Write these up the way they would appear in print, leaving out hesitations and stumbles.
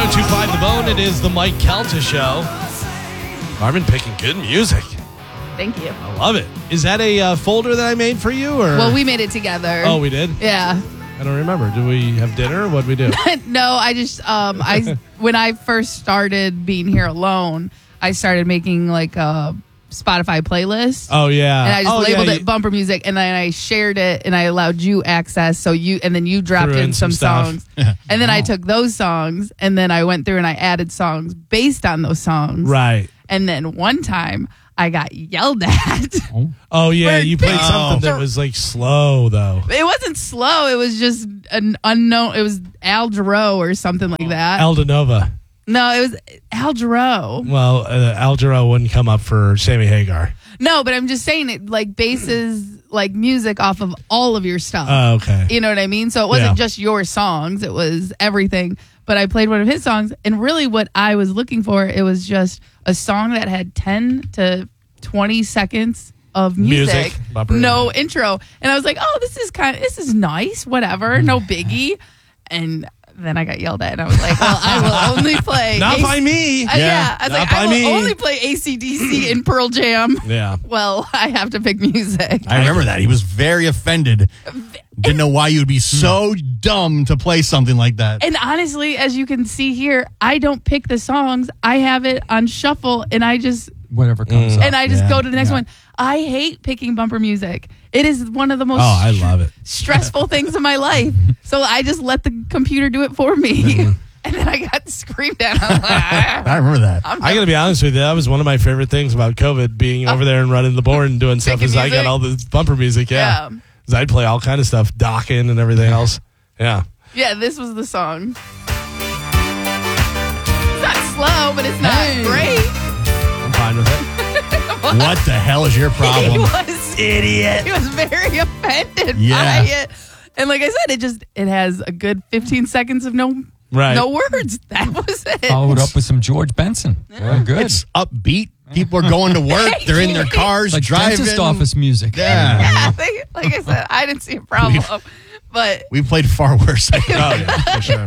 1025 The Bone. It is the Mike Calta Show. Carmen picking good music. Thank you. I love it. Is that a folder that I made for you? Or? Well, we made it together. Oh, we did? Yeah. I don't remember. Did we have dinner? What did we do? No, I just when I first started being here alone, I started making like a Spotify playlist. Oh, yeah. And I just labeled it bumper music, and then I shared it, and I allowed you access. And then you dropped in some songs, and then I took those songs, and then I went through and I added songs based on those songs. Right. And then one time I got yelled at. Oh, yeah. You played something that was like slow, though. It wasn't slow. It was just an unknown. It was Al Jarreau or something like that. Aldanova. No, it was Al Jarreau. Well, Al Jarreau wouldn't come up for Sammy Hagar. No, but I'm just saying it like bases like music off of all of your stuff. Oh, okay. You know what I mean? So it wasn't just your songs. It was everything. But I played one of his songs, and really what I was looking for, it was just a song that had 10 to 20 seconds of music. No intro. And I was like, oh, this is nice, whatever, no biggie. And then I got yelled at, and I was like, well, I will only play. Not by me. I was like, I will only play AC/DC and Pearl Jam. Yeah. Well, I have to pick music. I remember that. He was very offended. Didn't know why you would be so dumb to play something like that. And honestly, as you can see here, I don't pick the songs. I have it on shuffle, and I just whatever comes up. And I just go to the next one. I hate picking bumper music. It is one of the most I love it. stressful things in my life. So I just let the computer do it for me. And then I got screamed at. I'm like, I remember that. I got to be honest with you. That was one of my favorite things about COVID, being over there and running the board and doing stuff, is I got all the bumper music. Yeah. 'Cause I'd play all kind of stuff, docking and everything else. Yeah. Yeah, this was the song. It's not slow, but it's not great. I'm fine with it. What the hell is your problem? He was idiot. He was very offended Yeah. by it. And like I said, it has a good 15 seconds of no words. That was it. Followed up with some George Benson. Yeah. Good. It's upbeat. People are going to work. They're in their cars, like driving. dentist office music. Yeah. Like I said, I didn't see a problem. But we played far worse. For sure.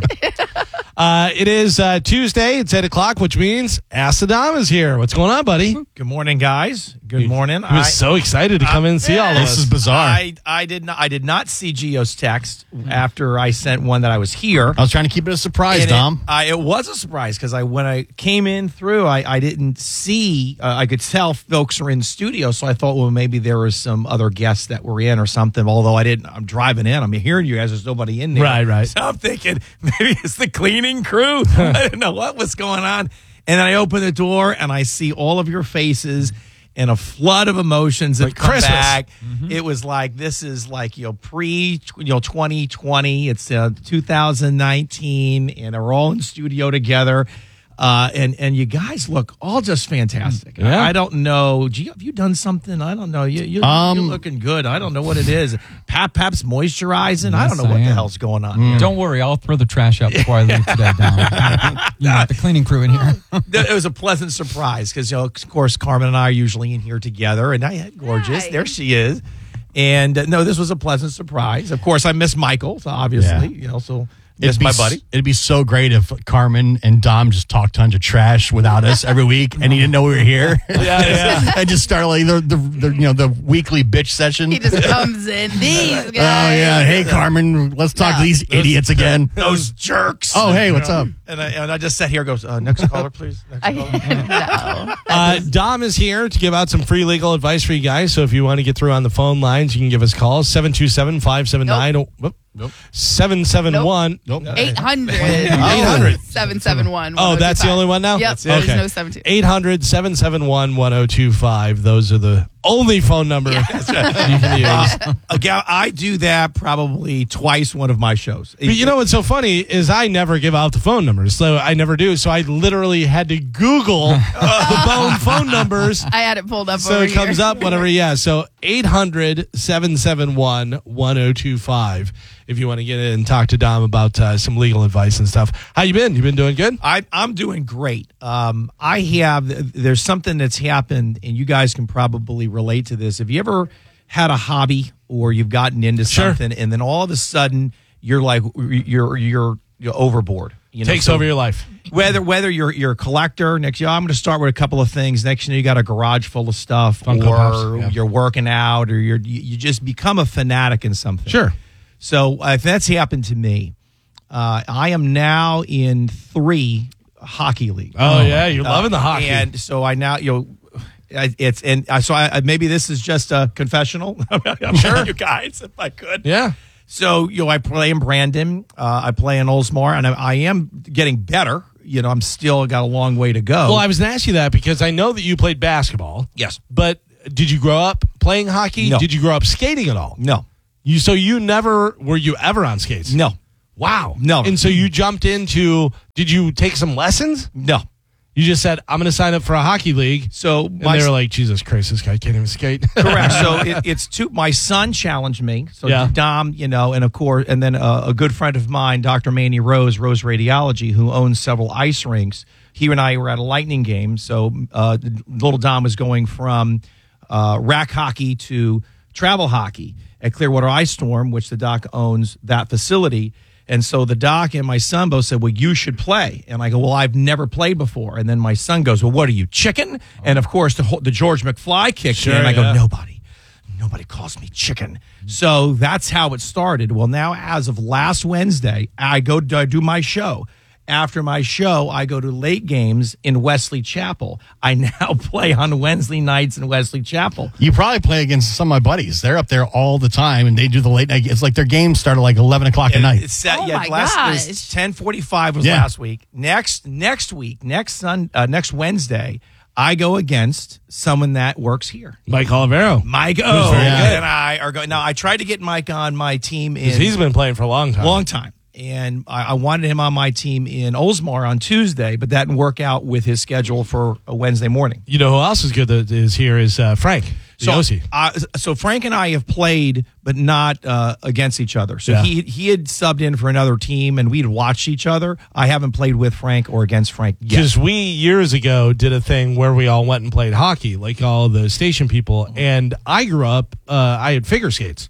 It is Tuesday. It's 8 o'clock, which means Ask Adam is here. What's going on, buddy? Good morning, guys. Good morning. He was so excited to come in and see all of us. This is bizarre. I did not see Gio's text after I sent one that I was here. I was trying to keep it a surprise, Dom. It was a surprise because when I came in through, I didn't see. I could tell folks were in studio, so I thought, well, maybe there was some other guests that were in or something. Although I didn't. I'm driving in. I'm hearing you guys. There's nobody in there. Right. So I'm thinking maybe it's the cleaning crew. I didn't know what was going on. And then I open the door and I see all of your faces and a flood of emotions that come Christmas. back. It was like, this is like, pre 2020. It's 2019, and we're all in studio together. And you guys look all just fantastic. Yeah. I don't know. Gio, have you done something? I don't know. You're looking good. I don't know what it is. Pap's moisturizing. I don't know what the hell's going on here. Don't worry, I'll throw the trash out before I leave today, Dom. You got the cleaning crew in here. It was a pleasant surprise because, of course, Carmen and I are usually in here together, and I had gorgeous. Hi. There she is. And no, this was a pleasant surprise. Of course, I miss Michael, so obviously, so miss my buddy. It'd be so great if Carmen and Dom just talked tons of trash without us every week, and he didn't know we were here. And just start like the weekly bitch session. he just comes in. These guys. Oh yeah, hey Carmen, let's talk to these idiots again. Those jerks. Oh hey, what's up? And I just sat here and goes, next caller, please. Next caller. No. Dom is here to give out some free legal advice for you guys. So if you want to get through on the phone lines, you can give us a call, 727-579. Nope. 771. Nope. 800. 800. 771. Oh, that's the only one now? Yep. That's it. There's Okay. no 72. 800-771-1025. Those are the only phone number you can use. I do that probably twice one of my shows. But you know what's so funny is I never give out the phone numbers. So I never do. So I literally had to Google the Bone phone numbers. I had it pulled up So over it comes here. up whatever. Yeah. So 800-771-1025 if you want to get in and talk to Dom about some legal advice and stuff. How you been? You been doing good? I'm doing great. There's something that's happened, and you guys can probably relate to this. Have you ever had a hobby or you've gotten into something, and then all of a sudden you're like you're overboard. Takes over your life. Whether you're a collector, next year I'm going to start with a couple of things. Next year you got a garage full of stuff, Funko or Pops, you're working out, or you just become a fanatic in something. Sure. So if that's happened to me, I am now in 3 hockey leagues. Oh yeah, you're loving the hockey, and so I now maybe this is just a confessional. I'm sure you guys, if I could. Yeah. So, I play in Brandon. I play in Oldsmar, and I am getting better. I'm still got a long way to go. Well, I was going to ask you that because I know that you played basketball. Yes. But did you grow up playing hockey? No. Did you grow up skating at all? No. Were you ever on skates? No. Wow. No. And so you jumped into, did you take some lessons? No. You just said, I'm going to sign up for a hockey league. So they were like, Jesus Christ, this guy can't even skate. Correct. So it's two. My son challenged me. So yeah. Dom, and of course, and then a good friend of mine, Dr. Manny Rose Radiology, who owns several ice rinks. He and I were at a Lightning game. So little Dom was going from rack hockey to travel hockey at Clearwater Ice Storm, which the doc owns that facility. And so the doc and my son both said, well, you should play. And I go, well, I've never played before. And then my son goes, well, what are you, chicken? And, of course, the George McFly kicks in. And I go, nobody calls me chicken. So that's how it started. Well, now as of last Wednesday, I do my show. After my show, I go to late games in Wesley Chapel. I now play on Wednesday nights in Wesley Chapel. You probably play against some of my buddies. They're up there all the time, and they do the late night. It's like their games start at like 11 o'clock at night. My gosh. 10:45 was last week. Next Wednesday, I go against someone that works here. Mike Olivero. Mike and I are going. Now, I tried to get Mike on my team. He's been playing for a long time. And I wanted him on my team in Oldsmar on Tuesday, but that didn't work out with his schedule for a Wednesday morning. You know who else is good that is here is Frank. So Frank and I have played, but not against each other. So he had subbed in for another team, and we'd watched each other. I haven't played with Frank or against Frank yet. Because we, years ago, did a thing where we all went and played hockey, like all the station people. And I grew up, I had figure skates.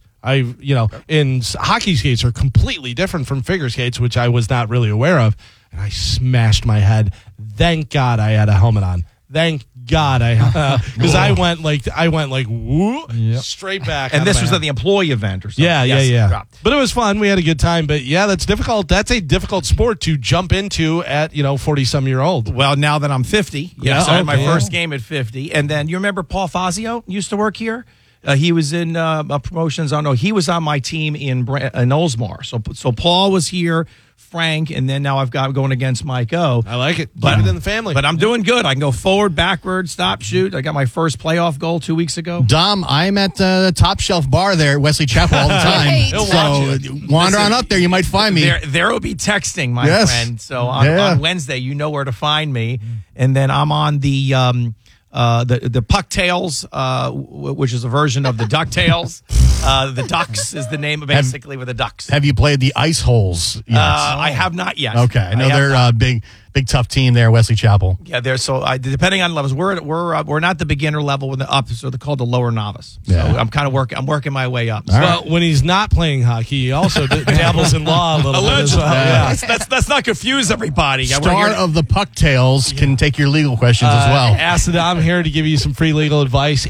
And hockey skates are completely different from figure skates, which I was not really aware of. And I smashed my head. Thank God I had a helmet on. Thank God because I went like whoop, straight back. And this was at the employee event or something. Yeah. But it was fun. We had a good time. But yeah, that's difficult. That's a difficult sport to jump into at 40-some-year-old. Well, now that I'm 50, I had my first game at 50. And then you remember Paul Fazio used to work here. He was in promotions. He was on my team in Oldsmar. So Paul was here, Frank, and then now I've got going against Mike O. I like it. Keep it in the family. But I'm doing good. I can go forward, backward, stop, shoot. I got my first playoff goal 2 weeks ago. Dom, I'm at the Top Shelf Bar there at Wesley Chapel all the time. So wander on up there. You might find me. There will be texting, my friend. So on Wednesday, you know where to find me. And then I'm on the Puck Tails, which is a version of the DuckTales. The Ducks is the name, basically, with the Ducks. Have you played the Ice Holes yet? I have not yet. Okay, I know they're a big tough team there, Wesley Chapel. Yeah, they're depending on levels. We're not the beginner level. We're the up, so they're called the lower novice. So I'm kind of working my way up. So. When he's not playing hockey, he also dabbles in law a little bit as well. Let's not confuse everybody. Star of the Puck Tails can take your legal questions as well. Acid, I'm here to give you some free legal advice.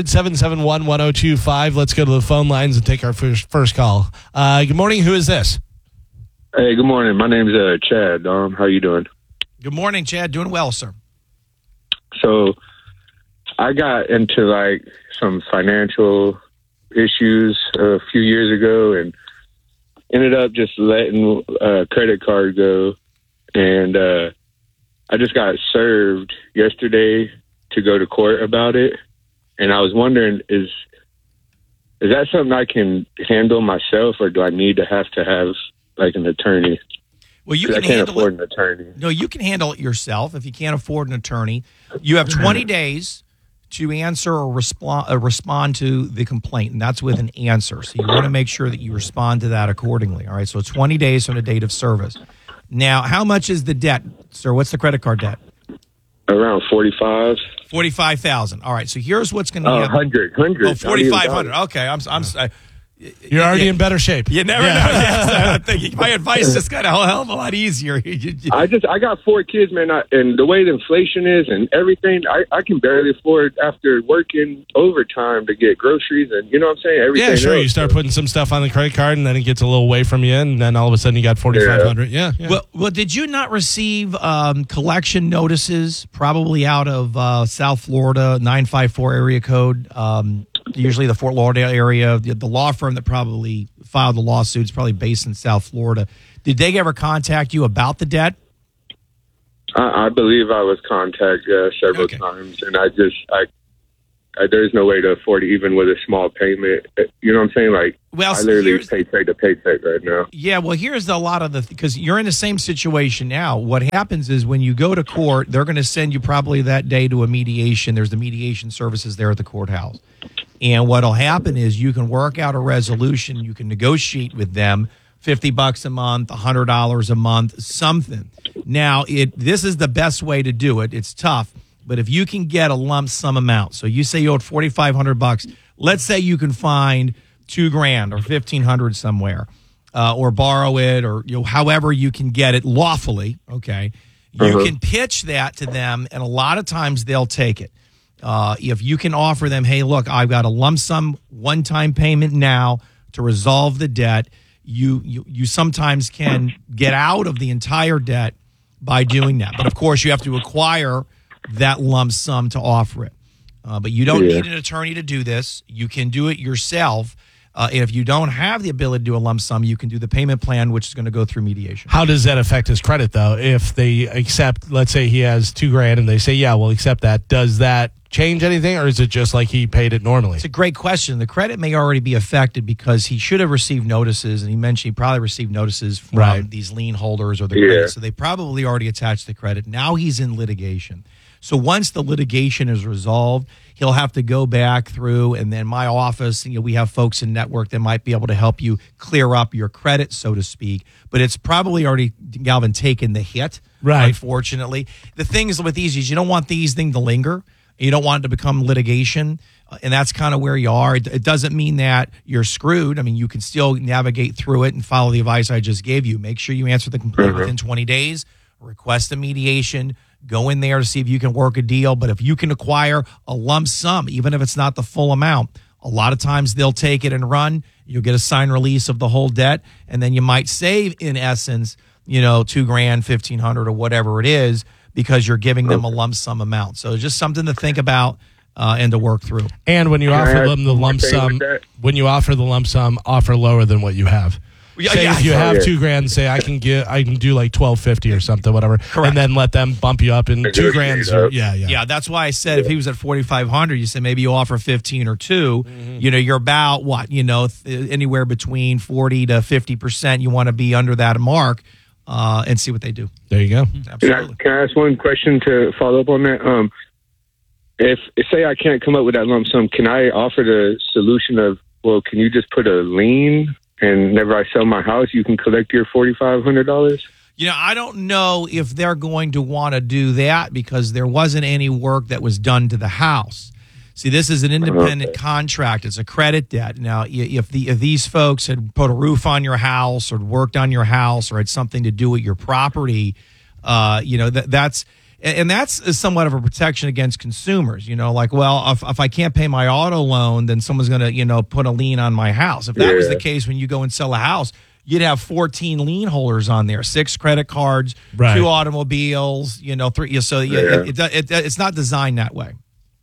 800-771-1025. Let's go to the phone lines and take our first call. Good morning. Who is this? Hey, good morning. My name's Chad. How you doing? Good morning, Chad. Doing well, sir. So I got into some financial issues a few years ago and ended up just letting a credit card go. And I just got served yesterday to go to court about it. And I was wondering, is that something I can handle myself, or do I need to have an attorney? Well, you can I can't afford an attorney. No, you can handle it yourself if you can't afford an attorney. You have 20 days to answer or respond to the complaint, and that's with an answer. So you want to make sure that you respond to that accordingly. All right, so 20 days from the date of service. Now, how much is the debt, sir? What's the credit card debt? Around 45. 45,000. All right, so here's what's going to happen. 100. Oh, 4,500. Okay, I'm You're already in better shape. You never know. I'm thinking my advice is kind of a hell of a lot easier. I got 4 kids, man, and the way the inflation is and everything, I can barely afford after working overtime to get groceries and you know what I'm saying. Everything. Yeah, sure. Else. You start putting some stuff on the credit card, and then it gets a little away from you, and then all of a sudden you got $4,500. Yeah. Well, did you not receive collection notices probably out of South Florida 954 area code? Usually the Fort Lauderdale area. The law firm that probably filed the lawsuit is probably based in South Florida. Did they ever contact you about the debt? I believe I was contacted several times, and there's no way to afford it even with a small payment. You know what I'm saying? Like, I literally paycheck to paycheck right now. Yeah, well, here's a lot of because you're in the same situation now. What happens is when you go to court, they're going to send you probably that day to a mediation. There's the mediation services there at the courthouse. And what'll happen is you can work out a resolution. You can negotiate with them $50 a month, $100 a month, something. Now, this is the best way to do it. It's tough. But if you can get a lump sum amount, so you say you owed $4,500, let's say you can find $2,000 or $1,500 somewhere, or borrow it, or however you can get it lawfully. Okay, you can pitch that to them, and a lot of times they'll take it. If you can offer them, hey, look, I've got a lump sum one-time payment now to resolve the debt. You sometimes can get out of the entire debt by doing that, but of course you have to acquire that lump sum to offer it. But you don't need an attorney to do this. You can do it yourself. If you don't have the ability to do a lump sum, you can do the payment plan, which is going to go through mediation. How does that affect his credit, though? If they accept, let's say he has $2,000 and they say, yeah, we'll accept that. Does that change anything, or is it just like he paid it normally? It's a great question. The credit may already be affected because he should have received notices, and he mentioned he probably received notices from these lien holders or the credit. So they probably already attached the credit. Now he's in litigation. So once the litigation is resolved, he'll have to go back through, and then my office, we have folks in network that might be able to help you clear up your credit, so to speak. But it's probably already, Galvin, taken the hit, unfortunately. The thing is with these is you don't want these things to linger. You don't want it to become litigation, and that's kind of where you are. It doesn't mean that you're screwed. I mean, you can still navigate through it and follow the advice I just gave you. Make sure you answer the complaint within 20 days. Request a mediation. Go in there to see if you can work a deal. But if you can acquire a lump sum, even if it's not the full amount, a lot of times they'll take it and run. You'll get a signed release of the whole debt, and then you might save, in essence, $2,000, $1,500, or whatever it is, because you're giving them a lump sum amount. So just something to think about and to work through. And when you offer them the lump sum, offer lower than what you have. Say if you have $2,000, say I can do like $1,250 or something, whatever. Correct. And then let them bump you up in $2,000. Yeah. That's why I said if he was at $4,500, you say maybe you offer 15 or 2. You're about what anywhere between 40 to 50%. You want to be under that mark and see what they do. There you go. Absolutely. Can I ask one question to follow up on that? If say I can't come up with that lump sum, can I offer the solution of, well, can you just put a lien? And whenever I sell my house, you can collect your $4,500? I don't know if they're going to want to do that because there wasn't any work that was done to the house. See, this is an independent contract. It's a credit debt. Now, if these folks had put a roof on your house or worked on your house or had something to do with your property, that's... And that's somewhat of a protection against consumers, like, well, if I can't pay my auto loan, then someone's going to, put a lien on my house. If that was the case when you go and sell a house, you'd have 14 lien holders on there, 6 credit cards, 2 automobiles, 3. So it's not designed that way.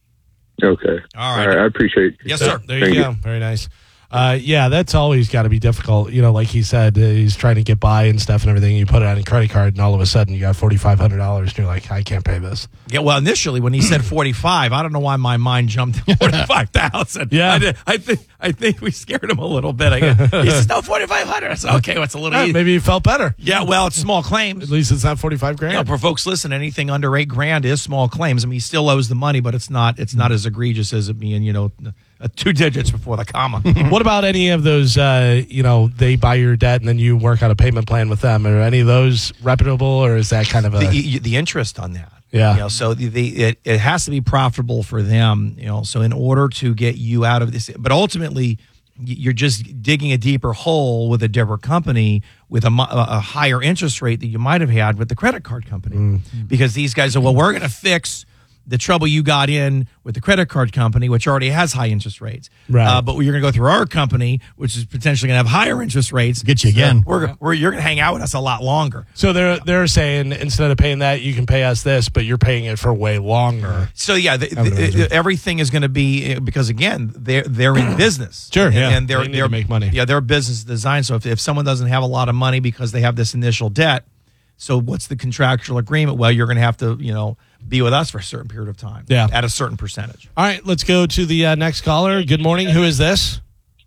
Okay. All right. I appreciate it. Yes, sir. There you go. Very nice. That's always got to be difficult. Like he said, he's trying to get by and stuff and everything. You put it on a credit card, and all of a sudden you got $4,500, and you're like, I can't pay this. Yeah, well, initially when he said 45, I don't know why my mind jumped to 45,000. Yeah, I think we scared him a little bit. He says, no, 4,500. I said, okay, well, it's a little easy. Maybe he felt better. Yeah, well, it's small claims. At least it's not $45,000. For folks listening, anything under $8,000 is small claims. I mean, he still owes the money, but it's not as egregious as it being, 2 digits before the comma. What about any of those, they buy your debt and then you work out a payment plan with them? Are any of those reputable, or is that kind of the interest on that? Yeah. So it has to be profitable for them, so in order to get you out of this, but ultimately you're just digging a deeper hole with a different company with a higher interest rate that you might have had with the credit card company. Because these guys are, well, we're going to fix the trouble you got in with the credit card company, which already has high interest rates. Right. But you're going to go through our company, which is potentially going to have higher interest rates. Get you again. You're going to hang out with us a lot longer. So they're saying instead of paying that, you can pay us this, but you're paying it for way longer. So yeah, everything is going to be, because again, they're in business. Sure, yeah. And They they're need to make money. Yeah, they're business design. So if someone doesn't have a lot of money because they have this initial debt, so what's the contractual agreement? Well, you're going to have to, be with us for a certain period of time. Yeah. At a certain percentage. All right, let's go to the next caller. Good morning. Who is this?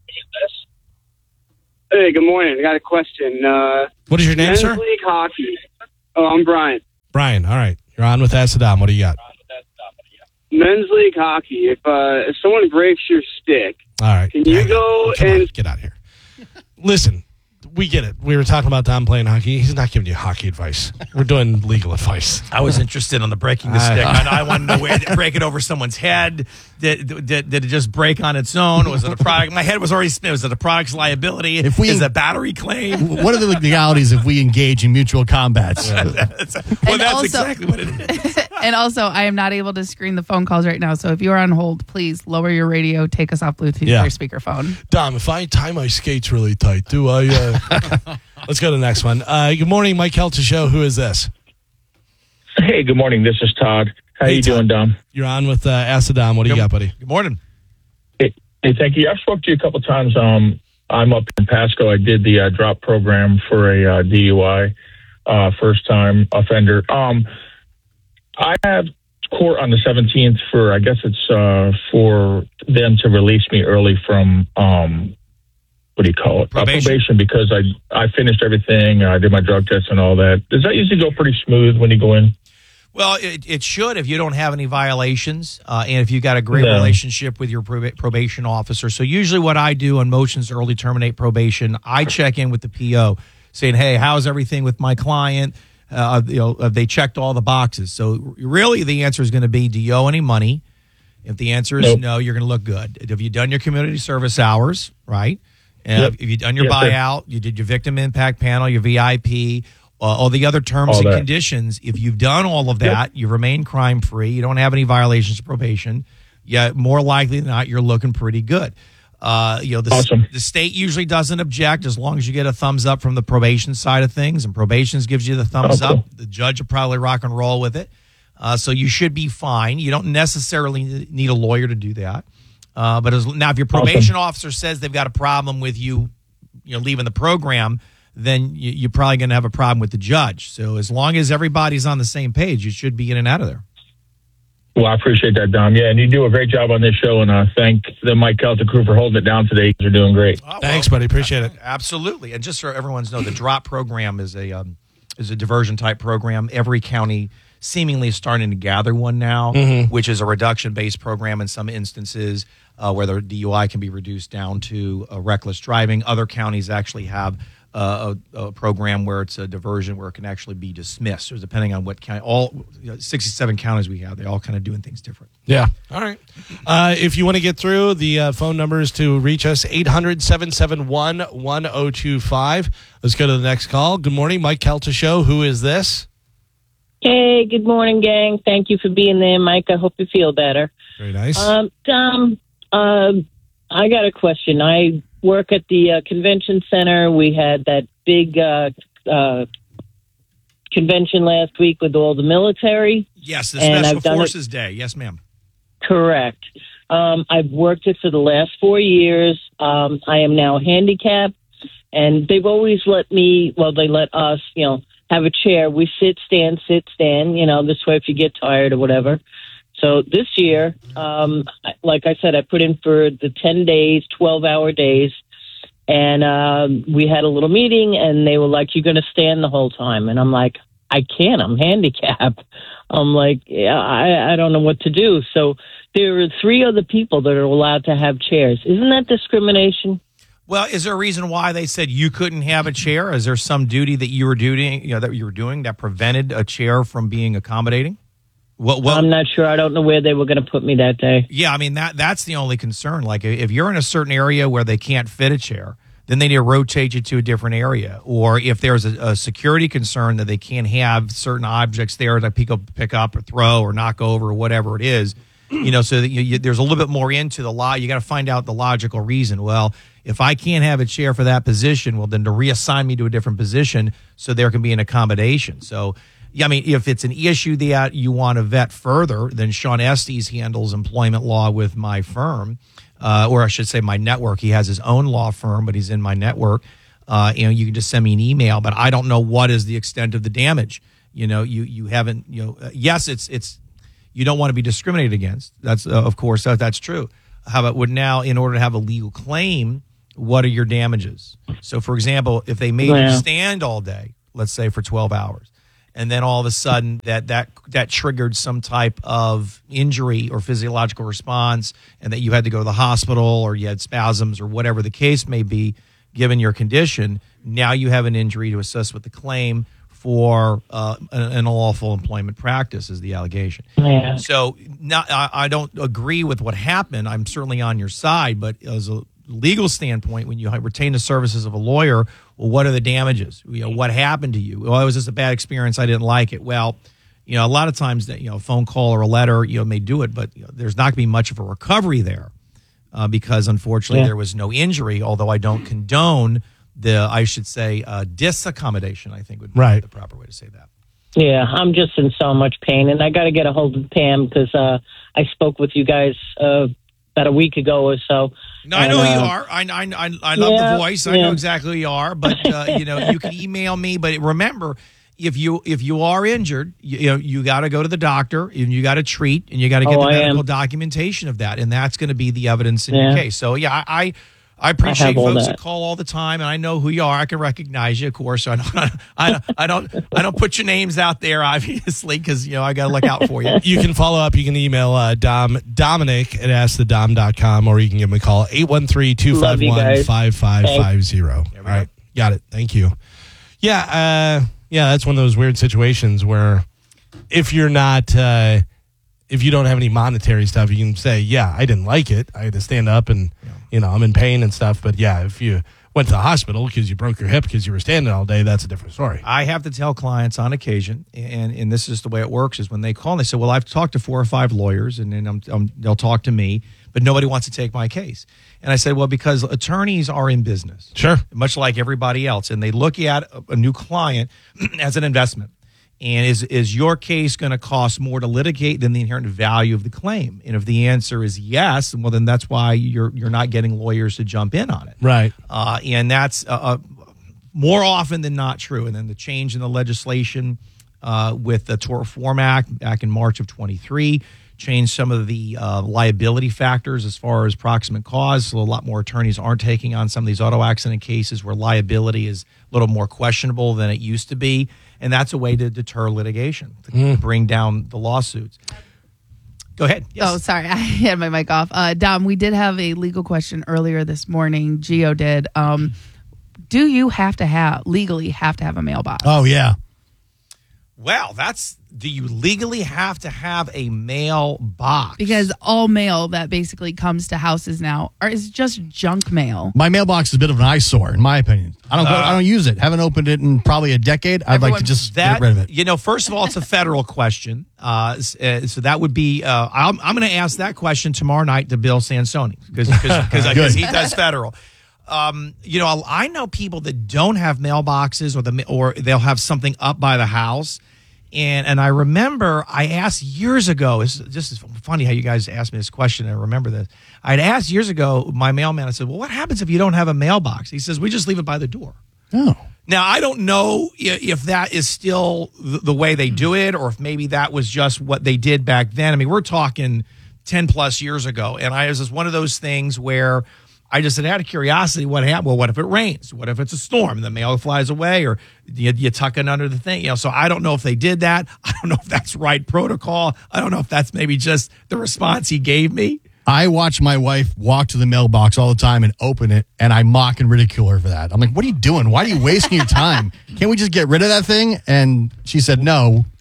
Hey, good morning. I got a question. What is your name, Men's sir? League hockey. Oh, I'm Brian. Brian. All right. You're on with Saddam. What do you got? Men's League hockey. If someone breaks your stick, All right. can you go Come on, and get out of here. Listen, we get it. We were talking about Dom playing hockey. He's not giving you hockey advice. We're doing legal advice. I was interested on the breaking the stick. I wanted to know where to break it over someone's head. Did it just break on its own? Was it a product? My head was already spinning. Was it a product's liability? Is it a battery claim? What are the legalities if we engage in mutual combats? That's exactly what it is. And also, I am not able to screen the phone calls right now. So if you are on hold, please lower your radio, take us off Bluetooth Yeah. or speakerphone. Dom, if I tie my skates really tight, do I? Let's go to the next one. Good morning, Mike Kelta Show. Who is this? Hey, good morning. This is Todd. How Hey, you Todd. doing, Dom? You're on with Saddam. What do you got, buddy? Good morning. Hey, thank you. I've spoke to you a couple times. I'm up in Pasco. I did the drop program for a DUI, first-time offender. I have court on the 17th for, I guess it's for them to release me early from, what do you call it? Probation, because I finished everything. I did my drug test and all that. Does that usually go pretty smooth when you go in? Well, it should if you don't have any violations and if you've got a great relationship with your probation officer. So usually what I do on motions to early terminate probation, I check in with the PO saying, hey, how's everything with my client? Have they checked all the boxes? So really the answer is going to be, do you owe any money? If the answer is no, you're going to look good. Have you done your community service hours, right? Have you done your buyout? You did your victim impact panel, your VIP, all the other terms and conditions. If you've done all of that, you remain crime-free, you don't have any violations of probation, more likely than not, you're looking pretty good. The state usually doesn't object as long as you get a thumbs up from the probation side of things, and probation gives you the thumbs up. The judge will probably rock and roll with it. So you should be fine. You don't necessarily need a lawyer to do that. But now if your probation officer says they've got a problem with you leaving the program, then you're probably going to have a problem with the judge. So as long as everybody's on the same page, you should be in and out of there. Well, I appreciate that, Dom. Yeah, and you do a great job on this show, and thank the Mike Kelta crew for holding it down today. You're doing great. Thanks, buddy. Appreciate it. Absolutely. And just so everyone's know, the DROP program is a diversion type program. Every county seemingly is starting to gather one now, which is a reduction-based program in some instances where the DUI can be reduced down to reckless driving. Other counties actually have a program where it's a diversion where it can actually be dismissed. So depending on what county, 67 counties we have, they're all kind of doing things different. Yeah. All right. If you want to get through, the phone numbers to reach us, 800-771-1025. Let's go to the next call. Good morning, Mike Kelta Show. Who is this? Hey, good morning, gang. Thank you for being there, Mike. I hope you feel better. Very nice. Dom, I got a question. I work at the convention center. We had that big convention last week with all the military. Yes, the Special Forces Day. Yes, ma'am. Correct. I've worked it for the last 4 years. I am now handicapped, and they've always let me, they let us, have a chair. We sit, stand, this way if you get tired or whatever. So this year, like I said, I put in for the 10 days, 12-hour days, and we had a little meeting, and they were like, you're going to stand the whole time. And I'm like, I can't. I'm handicapped. I'm like, I don't know what to do. So there are 3 other people that are allowed to have chairs. Isn't that discrimination? Well, is there a reason why they said you couldn't have a chair? Is there some duty that you were doing, that prevented a chair from being accommodating? I'm not sure. I don't know where they were going to put me that day. Yeah, I mean, that's the only concern. Like, if you're in a certain area where they can't fit a chair, then they need to rotate you to a different area. Or if there's a security concern that they can't have certain objects there to pick up or throw or knock over or whatever it is, so that there's a little bit more into the law. You got to find out the logical reason. Well, if I can't have a chair for that position, well, then to reassign me to a different position so there can be an accommodation. So, yeah, I mean, if it's an issue that you want to vet further, then Sean Estes handles employment law with my firm, or I should say my network. He has his own law firm, but he's in my network. You can just send me an email, but I don't know what is the extent of the damage. You haven't, yes, it's you don't want to be discriminated against. That's, of course, that's true. How about now, in order to have a legal claim, what are your damages? So, for example, if they made you stand all day, let's say for 12 hours, and then all of a sudden that triggered some type of injury or physiological response, and that you had to go to the hospital or you had spasms or whatever the case may be, given your condition, now you have an injury to assist with the claim for an unlawful employment practice is the allegation. Yeah. So I don't agree with what happened. I'm certainly on your side, but as a legal standpoint, when you retain the services of a lawyer, well, what are the damages? What happened to you? Well, it was just a bad experience. I didn't like it. Well, a lot of times that a phone call or a letter may do it, but there's not going to be much of a recovery there because unfortunately there was no injury. Although I don't condone I should say disaccommodation, I think would be the proper way to say that. Yeah, I'm just in so much pain, and I got to get a hold of Pam because I spoke with you guys about a week ago or so. No, I know who you are. I love the voice. I know exactly who you are. But you can email me. But remember, if you are injured, you got to go to the doctor and you got to treat and you got to get the medical documentation of that, and that's going to be the evidence in your case. So I appreciate folks that call all the time, and I know who you are. I can recognize you, of course. So I don't put your names out there, obviously, because I got to look out for you. You can follow up. You can email Dominic at AskTheDom.com, or you can give him a call 813-251-5550. All right, got it. Thank you. Yeah, that's one of those weird situations where if you're not. If you don't have any monetary stuff, you can say, yeah, I didn't like it. I had to stand up and, I'm in pain and stuff. But, yeah, if you went to the hospital because you broke your hip because you were standing all day, that's a different story. I have to tell clients on occasion, and this is the way it works, is when they call and they say, well, I've talked to 4 or 5 lawyers, and then they'll talk to me, but nobody wants to take my case. And I said, well, because attorneys are in business. Sure. Much like everybody else. And they look at a new client as an investment. And is your case going to cost more to litigate than the inherent value of the claim? And if the answer is yes, well, then that's why you're not getting lawyers to jump in on it. Right. And that's more often than not true. And then the change in the legislation with the Tort Reform Act back in March of 23 changed some of the liability factors as far as proximate cause. So a lot more attorneys aren't taking on some of these auto accident cases where liability is a little more questionable than it used to be. And that's a way to deter litigation, to bring down the lawsuits. Go ahead. Yes. Oh, sorry. I had my mic off. Dom, we did have a legal question earlier this morning. Gio did. Do you legally have to have a mailbox? Oh, yeah. Well, do you legally have to have a mailbox? Because all mail that basically comes to houses now is just junk mail. My mailbox is a bit of an eyeyesore, in my opinion. I don't use it. Haven't opened it in probably a decade. I'd like to just get rid of it. First of all, it's a federal question. So that would be, I'm going to ask that question tomorrow night to Bill Sansoni because he does federal. I know people that don't have mailboxes or they'll have something up by the house. And I remember I asked years ago, it's just funny how you guys asked me this question. I remember this. I'd asked years ago, my mailman, I said, well, what happens if you don't have a mailbox? He says, we just leave it by the door. Oh. Now, I don't know if that is still the way they do it or if maybe that was just what they did back then. I mean, we're talking 10 plus years ago. And it was just one of those things where I just said, out of curiosity, what happened? Well, what if it rains? What if it's a storm and the mail flies away, or you tuck it under the thing? So I don't know if they did that. I don't know if that's right protocol. I don't know if that's maybe just the response he gave me. I watch my wife walk to the mailbox all the time and open it, and I mock and ridicule her for that. I'm like, what are you doing? Why are you wasting your time? Can't we just get rid of that thing? And she said, no,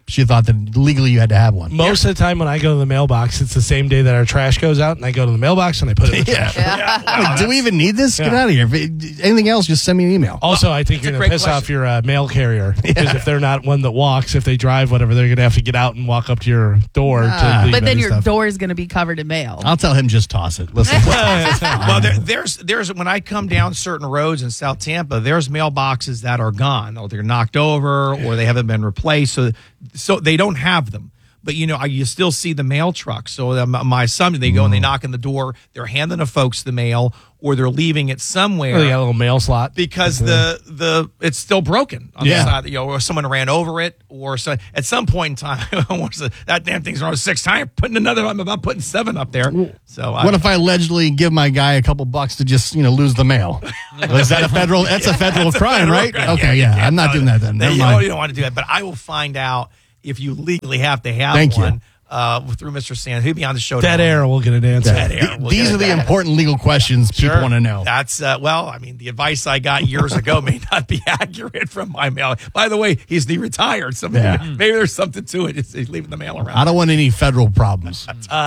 she thought that legally you had to have one. Most of the time when I go to the mailbox, it's the same day that our trash goes out, and I go to the mailbox and I put it in the trash. Like, do we even need this? Get out of here. If anything else, just send me an email. Also, I think you're going to piss off your mail carrier because if they're not one that walks, if they drive, whatever, they're going to have to get out and walk up to your door. But then your door is going to be covered in mail. I'll tell him just toss it. Listen. Well, there's when I come down certain roads in South Tampa, there's mailboxes that are gone, or they're knocked over, or they haven't been replaced, so they don't have them. But you still see the mail trucks. So my assumption, they go and they knock on the door, they're handing the folks the mail, or they're leaving it somewhere. Or they got a little mail slot because the it's still broken on the side. Or someone ran over it, or so, at some point in time, that damn thing's around 6 times. I'm about putting 7 up there. So what if I allegedly give my guy a couple bucks to just lose the mail? Is that a federal? That's a federal crime, right? Okay, yeah, I'm not doing that then. Never mind. You don't want to do that, but I will find out if you legally have to have one. Through Mr. Sand, he'll be on the show. Dead air will get an answer. These are the important legal questions people want to know. That's the advice I got years ago may not be accurate from my mail. By the way, he's retired, so maybe there's something to it. He's leaving the mail around. I don't want any federal problems.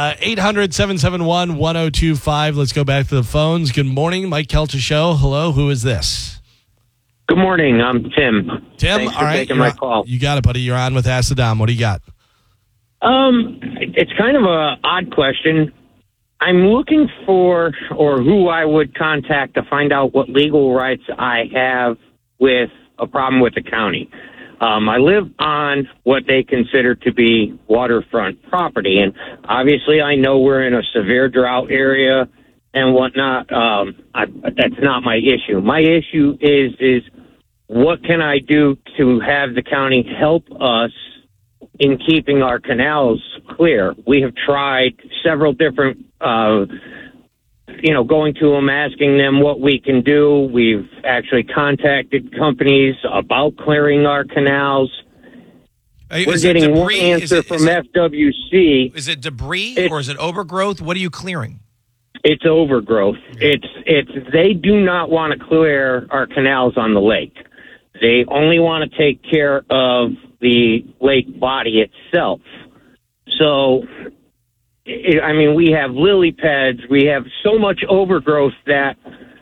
800-771-1025. Let's go back to the phones. Good morning, Mike Kelta Show. Hello, who is this? Good morning. I'm Tim. Thanks for taking my call. You got it, buddy. You're on with Ask the Dom. What do you got? It's kind of a odd question. I'm looking for, or who I would contact to find out what legal rights I have with a problem with the county. I live on what they consider to be waterfront property, and obviously I know we're in a severe drought area and whatnot. That's not my issue. My issue is what can I do to have the county help us in keeping our canals clear? We have tried several different, going to them, asking them what we can do. We've actually contacted companies about clearing our canals. We're getting one answer from FWC. Is it debris or is it overgrowth? What are you clearing? It's overgrowth. It's they do not want to clear our canals on the lake. They only want to take care of the lake body itself. So, we have lily pads. We have so much overgrowth that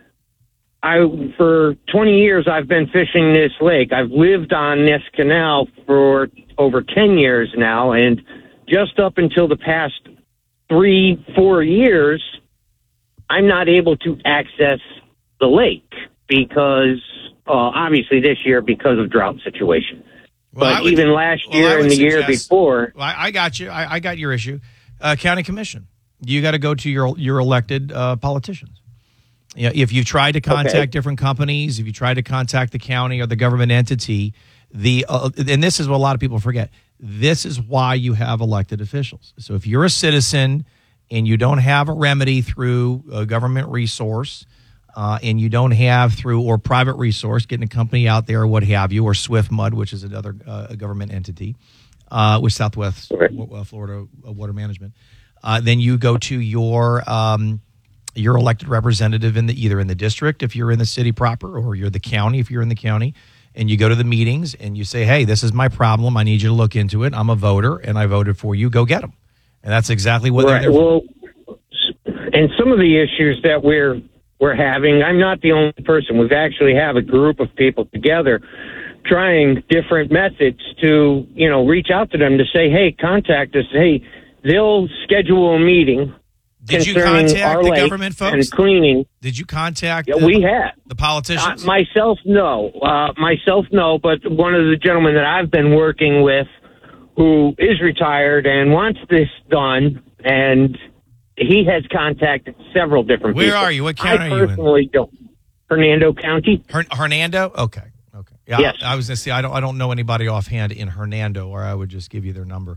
for 20 years, I've been fishing this lake. I've lived on this canal for over 10 years now. And just up until the past 3-4 years, I'm not able to access the lake because, obviously this year, because of drought situation. But even last year and the year before. Well, I got you. I got your issue. County Commission. You got to go to your elected politicians. If you've tried to contact different companies, if you tried to contact the county or the government entity, and this is what a lot of people forget, this is why you have elected officials. So if you're a citizen and you don't have a remedy through a government resource, and you don't have through or private resource, getting a company out there or what have you, or Swift Mud, which is another government entity, with Southwest Florida Water Management, then you go to your elected representative either in the district if you're in the city proper, or you're the county if you're in the county, and you go to the meetings and you say, hey, this is my problem. I need you to look into it. I'm a voter and I voted for you. Go get them. And that's exactly what they're there for. And some of the issues that we're having, I'm not the only person. We've actually have a group of people together trying different methods to, reach out to them to say, hey, contact us. Hey, they'll schedule a meeting. Did you contact the government folks? And cleaning. Did you contact we have. The politicians? Myself, no. But one of the gentlemen that I've been working with who is retired and wants this done, and he has contacted several different people. Where are you? What county are you in? I personally don't. Hernando County. Hernando? Okay. Yeah, yes. I was going to say, I don't know anybody offhand in Hernando, or I would just give you their number.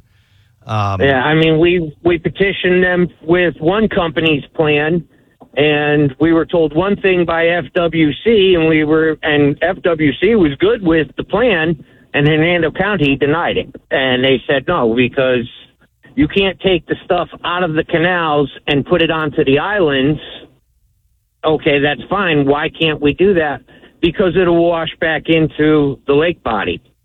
We petitioned them with one company's plan, and we were told one thing by FWC, and FWC was good with the plan, and Hernando County denied it. And they said no, because you can't take the stuff out of the canals and put it onto the islands. Okay, that's fine. Why can't we do that? Because it'll wash back into the lake body.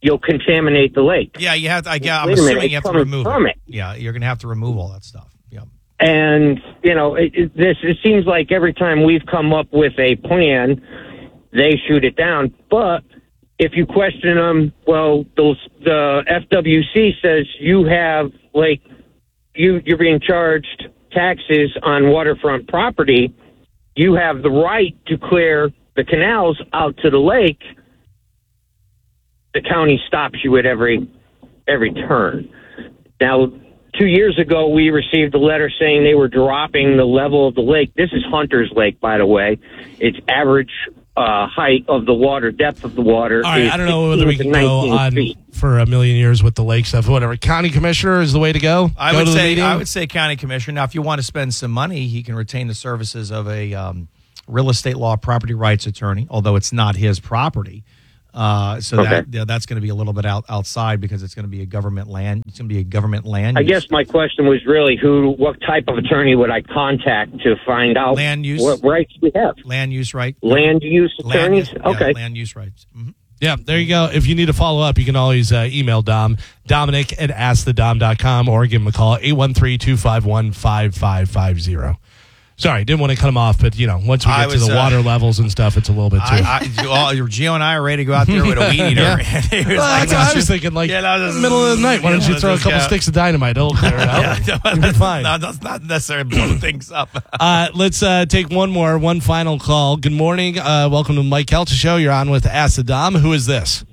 you'll contaminate the lake. Yeah, you have to. I'm Wait a minute, assuming you have it's to coming remove from it. Yeah, you're going to have to remove all that stuff. Yeah. And, it seems like every time we've come up with a plan, they shoot it down. But if you question them, well, the FWC says you have, you're being charged taxes on waterfront property. You have the right to clear the canals out to the lake. The county stops you at every turn. Now, 2 years ago, we received a letter saying they were dropping the level of the lake. This is Hunter's Lake, by the way. Its average height of the water, depth of the water. All right, I don't know whether we can go on for a million years with the lake stuff. Whatever. County commissioner is the way to go. I would say county commissioner. Now, if you want to spend some money, he can retain the services of a real estate law property rights attorney, although it's not his property. That's going to be a little bit outside because it's going to be a government land. It's going to be a government land. I guess my question was really what type of attorney would I contact to find out land use, what rights we have? Land use right. Land use attorneys? Okay. Land use rights. Mm-hmm. Yeah, there you go. If you need to follow up, you can always email Dominic at askthedom.com or give him a call, 813-251-5550. Sorry, didn't want to cut him off, but, once we get to the water levels and stuff, it's a little bit too. Gio and I are ready to go out there with a weed eater. That's what I was thinking, middle of the night, why don't you throw a couple sticks of dynamite? It'll clear it out. You'll be fine. No, that's not necessarily blowing things up. Let's take one final call. Good morning. Welcome to the Mike Kelcha Show. You're on with Ask the Dom. Who is this?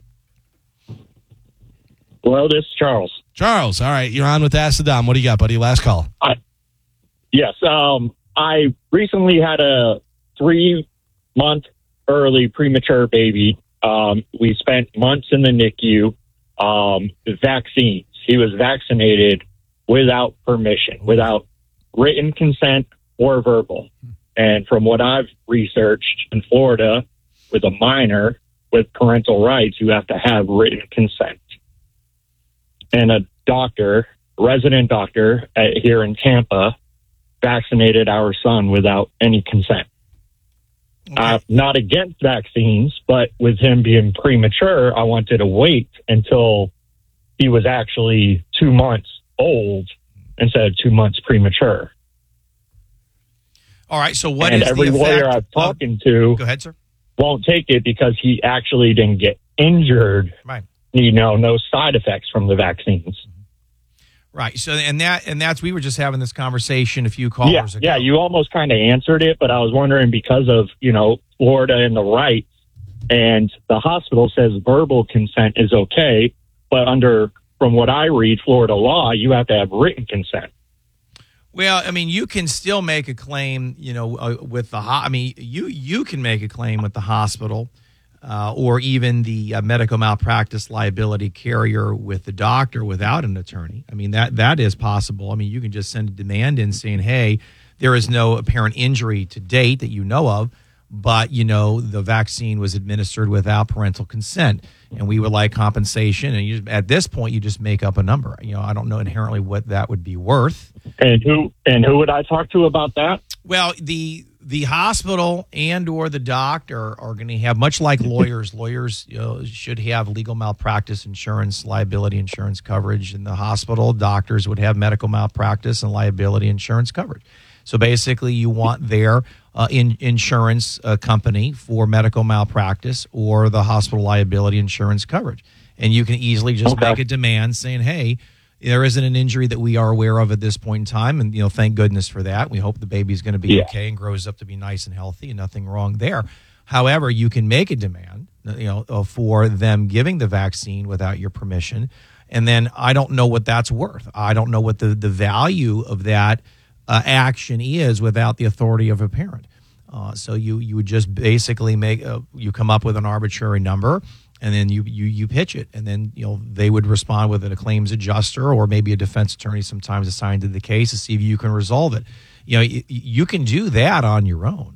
Hello, this is Charles. Charles, all right. You're on with Ask the Dom. What do you got, buddy? Last call. Yes. I recently had a 3-month early premature baby. We spent months in the NICU. Vaccines. He was vaccinated without permission, without written consent or verbal. And from what I've researched in Florida, with a minor with parental rights, you have to have written consent. And a resident doctor here in Tampa, vaccinated our son without any consent. Okay. Not against vaccines, but with him being premature, I wanted to wait until he was actually 2 months old instead of 2 months premature. All right, so what and is every the effect? lawyer I've talked to go ahead, sir. Won't take it because he actually didn't get injured. Right. No side effects from the vaccines. Right. So, and that's, we were just having this conversation a few callers ago. Yeah, you almost kind of answered it, but I was wondering because of, Florida and the rights, and the hospital says verbal consent is okay, but from what I read, Florida law, you have to have written consent. Well, I mean, you can still make a claim, with the, you can make a claim with the hospital, or even the medical malpractice liability carrier with the doctor without an attorney. I mean, that is possible. I mean, you can just send a demand in saying, hey, there is no apparent injury to date that you know of, but, the vaccine was administered without parental consent, and we would like compensation. And at this point, you just make up a number. I don't know inherently what that would be worth. And who would I talk to about that? Well, the hospital and or the doctor are going to have, much like lawyers. Lawyers should have legal malpractice insurance, liability insurance coverage. In the hospital, doctors would have medical malpractice and liability insurance coverage. So basically, you want their insurance company for medical malpractice or the hospital liability insurance coverage. And you can easily just make a demand saying, hey, there isn't an injury that we are aware of at this point in time. And, thank goodness for that. We hope the baby's going to be okay and grows up to be nice and healthy and nothing wrong there. However, you can make a demand, for them giving the vaccine without your permission. And then I don't know what that's worth. I don't know what the value of that action is without the authority of a parent. So you would just basically you come up with an arbitrary number, and then you pitch it, and then they would respond with a claims adjuster or maybe a defense attorney sometimes assigned to the case to see if you can resolve it. You can do that on your own.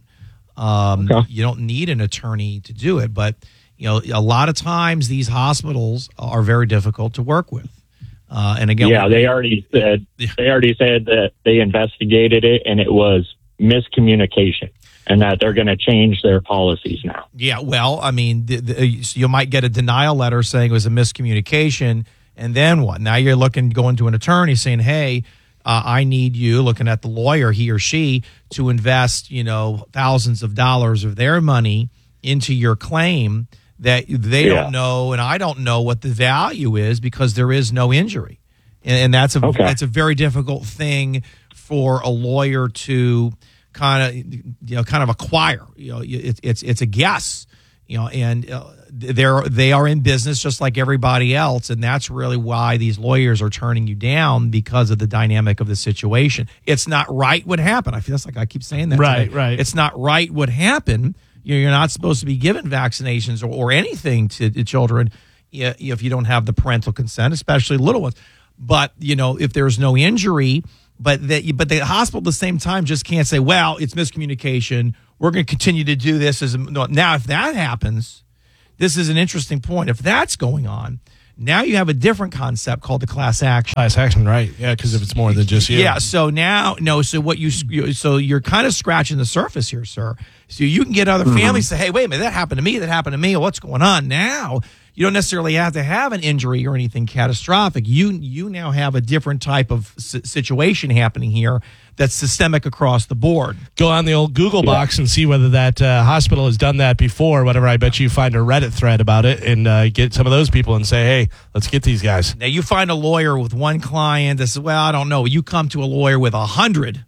You don't need an attorney to do it, but a lot of times these hospitals are very difficult to work with. And again, they already said that they investigated it and it was miscommunication. and that they're going to change their policies now. Yeah, well, I mean, so you might get a denial letter saying it was a miscommunication, and then what? Now you're going to an attorney saying, hey, I need you, looking at the lawyer, he or she, to invest, thousands of dollars of their money into your claim that they don't know, and I don't know what the value is because there is no injury. And that's it's a very difficult thing for a lawyer to kind of acquire. It's a guess. And they are in business just like everybody else, and that's really why these lawyers are turning you down, because of the dynamic of the situation. It's not right what happened. I feel like I keep saying that. Right. It's not right what happened. You're not supposed to be giving vaccinations or anything to children if you don't have the parental consent, especially little ones. But if there's no injury, but the hospital at the same time just can't say, well, it's miscommunication, we're going to continue to do this. Now, if that happens, this is an interesting point. If that's going on, now you have a different concept called the class action. Class action, right? Yeah, because if it's more than just you. Yeah. So now, so you're kind of scratching the surface here, sir. So you can get other families to say, hey, wait a minute, that happened to me. That happened to me. What's going on now? You don't necessarily have to have an injury or anything catastrophic. You now have a different type of situation happening here that's systemic across the board. Go on the old Google box and see whether that hospital has done that before. Whatever, I bet you find a Reddit thread about it and get some of those people and say, hey, let's get these guys. Now, you find a lawyer with one client that says, well, I don't know. You come to a lawyer with 100